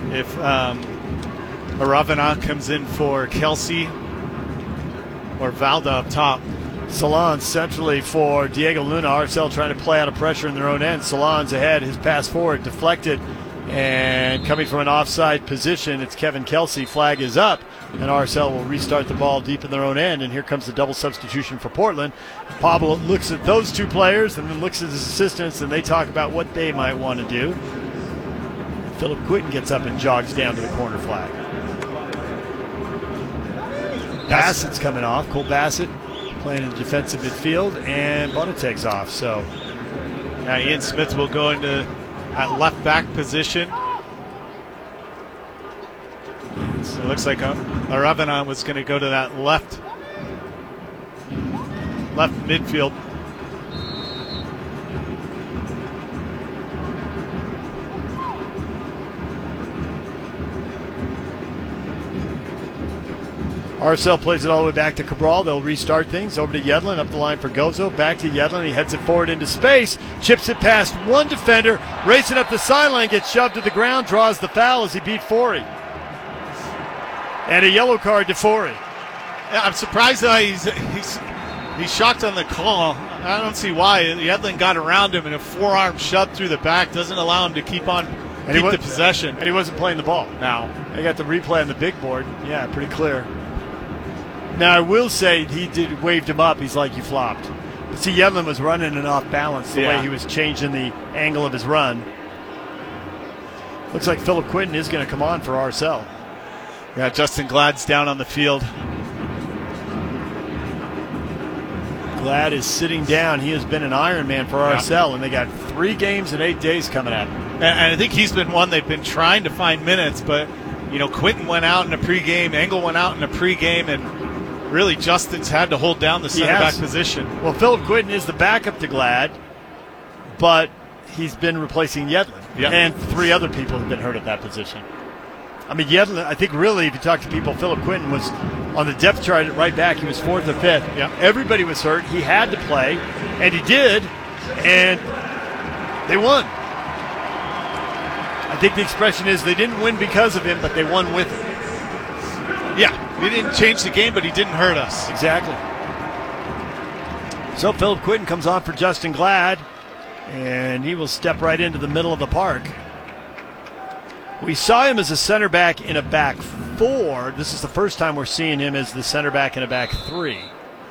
if Aravena comes in for Kelsey or Valda up top. Solans centrally for Diego Luna. RSL trying to play out of pressure in their own end. Solans ahead, his pass forward, deflected, and coming from an offside position, it's Kevin Kelsey. Flag is up, and RSL will restart the ball deep in their own end, and here comes the double substitution for Portland. Pablo looks at those two players and then looks at his assistants, and they talk about what they might want to do. Philip Quinton gets up and jogs down to the corner flag. Bassett's coming off. Cole Bassett playing in defensive midfield, and Bonateg's off. So now Ian Smith will go into at left back position. So it looks like Aravena was going to go to that left midfield. RSL plays it all the way back to Cabral. They'll restart things. Over to Yedlin, up the line for Gozo. Back to Yedlin. He heads it forward into space. Chips it past one defender. Racing up the sideline. Gets shoved to the ground. Draws the foul as he beat Forey. And a yellow card to Forey. Yeah, I'm surprised that he's shocked on the call. I don't see why. Yedlin got around him, and a forearm shove through the back doesn't allow him to keep the possession. And he wasn't playing the ball. Now, they got the replay on the big board. Yeah, pretty clear. Now, I will say he waved him up. He's like, you flopped. But see, Yedlin was running and off balance the way he was changing the angle of his run. Looks like Philip Quinton is going to come on for RSL. Yeah, Justin Glad's down on the field. Glad is sitting down. He has been an Iron Man for RSL, and they got 3 games in 8 days coming at him. And I think he's been one they've been trying to find minutes, but, Quinton went out in a pregame, Engel went out in a pregame, and really, Justin's had to hold down the center back position. Well, Philip Quinton is the backup to Glad, but he's been replacing Yedlin. Yeah. And 3 other people have been hurt at that position. I mean, Yedlin, I think really, if you talk to people, Philip Quinton was on the depth chart at right back. He was 4th or 5th. Yeah. Everybody was hurt. He had to play, and he did, and they won. I think the expression is they didn't win because of him, but they won with him. Yeah, he didn't change the game, but he didn't hurt us. Exactly. So Philip Quinton comes on for Justin Glad, and he will step right into the middle of the park. We saw him as a center back in a back 4. This is the first time we're seeing him as the center back in a back 3.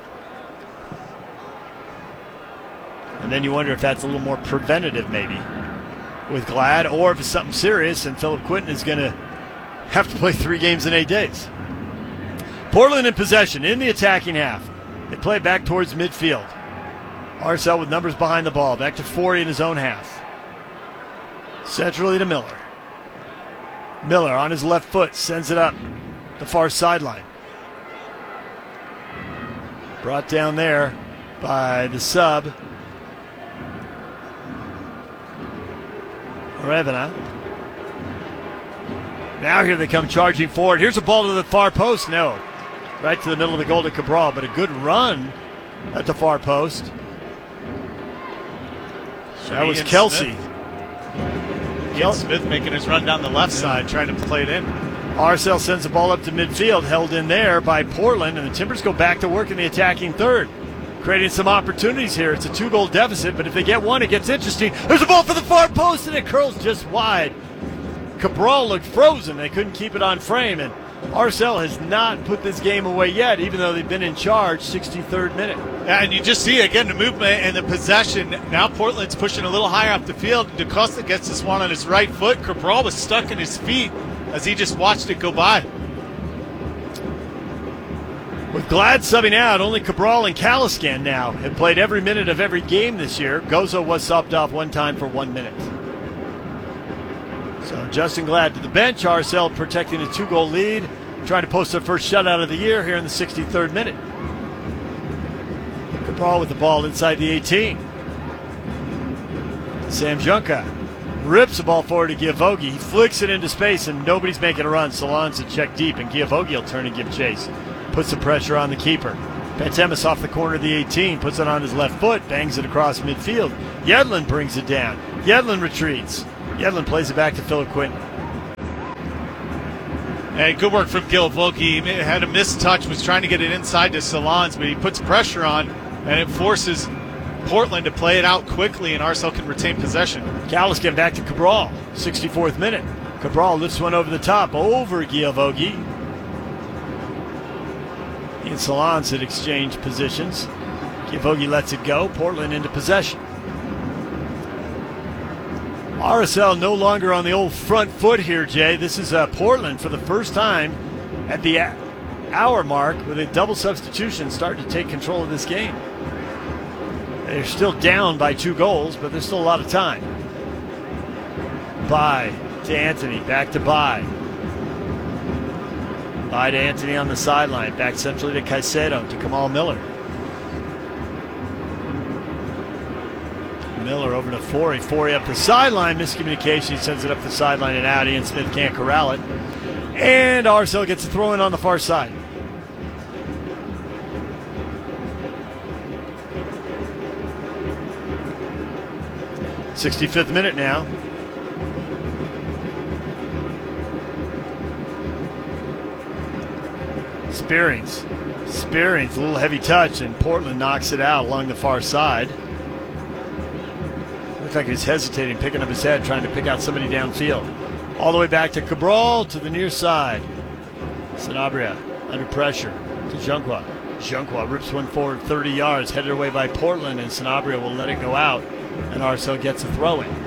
And then you wonder if that's a little more preventative maybe with Glad, or if it's something serious and Philip Quinton is going to have to play 3 games in 8 days. Portland in possession in the attacking half. They play back towards midfield. RSL with numbers behind the ball. Back to Forey in his own half. Centrally to Miller. Miller on his left foot sends it up the far sideline. Brought down there by the sub. Aravena. Now here they come charging forward. Here's a ball to the far post. No. Right to the middle of the goal to Cabral, but a good run at the far post. That was Kelsey. Ian Smith making his run down the left side, trying to play it in. RSL sends the ball up to midfield, held in there by Portland, and the Timbers go back to work in the attacking third, creating some opportunities here. It's a 2-goal deficit, but if they get one, it gets interesting. There's a ball for the far post, and it curls just wide. Cabral looked frozen. They couldn't keep it on frame, and RSL has not put this game away yet, even though they've been in charge. 63rd minute. And you just see, again, the movement and the possession. Now Portland's pushing a little higher up the field. DaCosta gets this one on his right foot. Cabral was stuck in his feet as he just watched it go by. With Glad subbing out, only Cabral and Caliscan now have played every minute of every game this year. Gozo was subbed off one time for 1 minute. So Justin Glad to the bench. RSL protecting a 2-goal lead, trying to post their first shutout of the year here in the 63rd minute. Cabral with the ball inside the 18. Sam Junca rips the ball forward to Giavogi. He flicks it into space, and nobody's making a run. Solans to check deep, and Giavogi will turn and give chase. Puts the pressure on the keeper. Pantemis off the corner of the 18, puts it on his left foot, bangs it across midfield. Yedlin brings it down. Yedlin retreats. Yedlin plays it back to Philip Quinton. Hey, good work from Gil Vogie. He had a missed touch, was trying to get it inside to Salons, but he puts pressure on, and it forces Portland to play it out quickly, and RSL can retain possession. Callis getting back to Cabral, 64th minute. Cabral lifts one over the top, over Gil Vogie. He and Salons had exchanged positions. Gil Vogie lets it go. Portland into possession. RSL no longer on the old front foot here, Jay. This is Portland for the first time at the hour mark with a double substitution starting to take control of this game. They're still down by 2 goals, but there's still a lot of time. Bye to Anthony, back to Bye. Bye to Anthony on the sideline, back centrally to Caicedo, to Kamal Miller. Miller over to Forey. Forey up the sideline. Miscommunication. He sends it up the sideline and out. Ian Smith can't corral it. And RSL gets a throw in on the far side. '65th minute now. Spearings. Spearings, a little heavy touch, and Portland knocks it out along the far side. Looks like he's hesitating, picking up his head, trying to pick out somebody downfield. All the way back to Cabral to the near side. Sanabria under pressure to Junqua. Junqua rips one forward 30 yards, headed away by Portland, and Sanabria will let it go out, and RSL gets a throw in.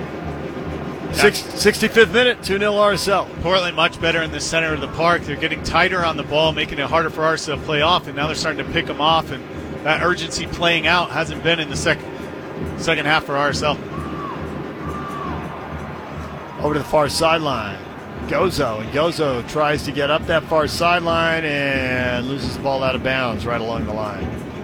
65th minute, 2-0 RSL. Portland much better in the center of the park. They're getting tighter on the ball, making it harder for RSL to play off, and now they're starting to pick them off, and that urgency playing out hasn't been in the second half for RSL. Over to the far sideline. Gozo. And Gozo tries to get up that far sideline and loses the ball out of bounds right along the line.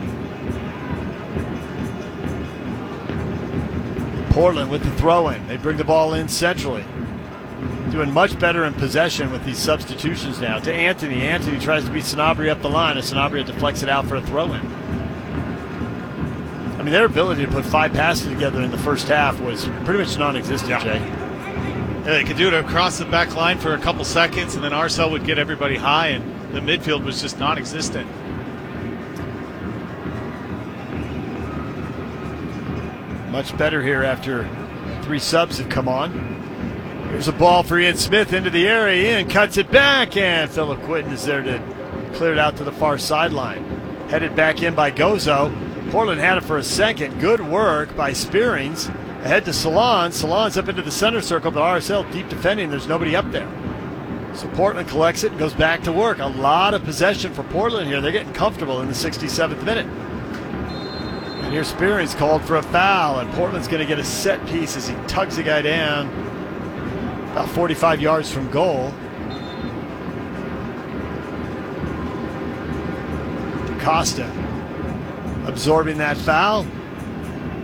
Portland with the throw-in. They bring the ball in centrally. Doing much better in possession with these substitutions now. To Anthony. Anthony tries to beat Sanabria up the line, and Sanabria deflects it out for a throw-in. I mean, their ability to put 5 passes together in the first half was pretty much non-existent, Jay. Yeah, they could do it across the back line for a couple seconds, and then RSL would get everybody high, and the midfield was just non-existent. Much better here after 3 subs have come on. Here's a ball for Ian Smith into the area. Ian cuts it back, and Philip Quinton is there to clear it out to the far sideline. Headed back in by Gozo. Portland had it for a second. Good work by Spearings. Ahead to Salons. Salons up into the center circle, but RSL deep defending. There's nobody up there. So Portland collects it and goes back to work. A lot of possession for Portland here. They're getting comfortable in the 67th minute. And here's Spearings called for a foul, and Portland's going to get a set piece as he tugs the guy down about 45 yards from goal. Costa absorbing that foul.